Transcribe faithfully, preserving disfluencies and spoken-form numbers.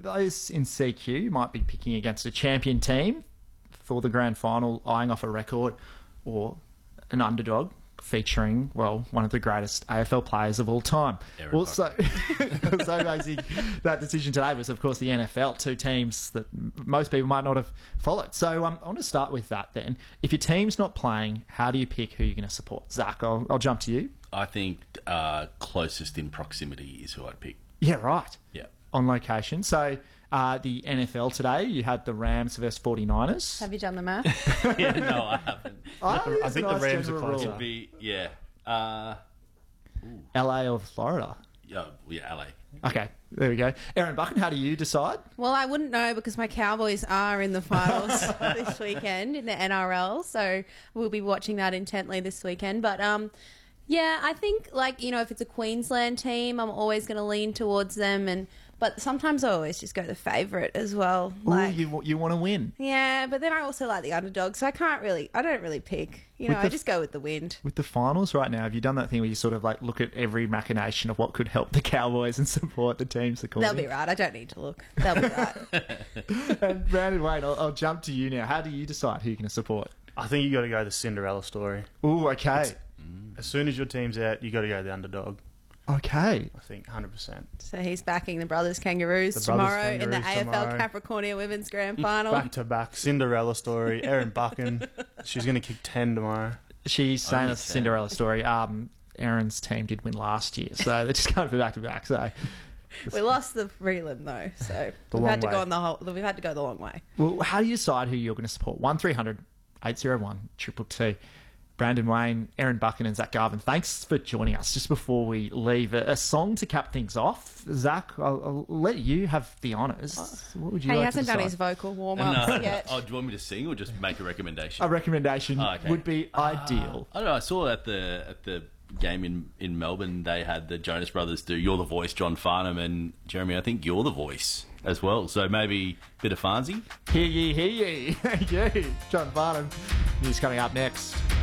those in C Q might be picking against a champion team for the grand final, eyeing off a record, or an underdog featuring, well, one of the greatest A F L players of all time. Aaron Well, so, so basically, that decision today was, of course, the N F L, two teams that most people might not have followed. So um, I want to start with that then. If your team's not playing, how do you pick who you're going to support? Zach, I'll, I'll jump to you. I think uh, closest in proximity is who I'd pick. Yeah, right. Yeah. On location. So uh, the N F L today, you had the Rams versus forty-niners. Have you done the math? yeah, no, I haven't. Oh, I think the Rams are closer. It'd be, yeah. Uh, L A or Florida? yeah, yeah, L A. Okay, there we go. Aaron Buchan, how do you decide? Well, I wouldn't know because my Cowboys are in the finals this weekend in the N R L, so we'll be watching that intently this weekend. But um, yeah, I think like you know, if it's a Queensland team, I'm always going to lean towards them, and but sometimes I always just go the favourite as well. Like, Ooh, you you want to win yeah, but then I also like the underdog, so I can't really, I don't really pick. You know, With the- I just go with the wind. with the finals right now. Have you done that thing where you sort of like look at every machination of what could help the Cowboys and support the teams accordingly? They'll be right. I don't need to look. They'll be right. And Brandon Wayne, I'll, I'll jump to you now. How do you decide who you're going to support? I think you got to go the Cinderella story. Ooh, okay, As soon as your team's out, you got to go the underdog. okay. I think one hundred percent. So he's backing the Brothers Kangaroos The Brothers tomorrow in the Kangaroos A F L tomorrow. Capricornia Women's Grand Final. Back to back Cinderella story. Erin Buchan, she's going to kick ten tomorrow. She's saying Only a Cinderella story. Um, Aaron's team did win last year, so they're just going for back to back. So, We lost the prelim though, so The we've long had to way. go on the whole. We've had to go the long way. well, how do you decide who you're going to support? One three hundred eight zero one triple two. Brandon Wayne, Aaron Buchan, and Zach Garvin. Thanks for joining us. Just before we leave, a, a song to cap things off. Zach, I'll, I'll let you have the honours. What would you Hey, he like to hasn't done decide? his vocal warm No, ups yet. oh, do you want me to sing or just make a recommendation? A recommendation Oh, okay. would be ideal. I don't know. I saw at the at the game in, in Melbourne, they had the Jonas Brothers do "You're the Voice," John Farnham and Jeremy. I think "You're the Voice" as well. So maybe a bit of Farnsey. Hear ye, hear ye. Thank you, John Farnham. He's coming up next.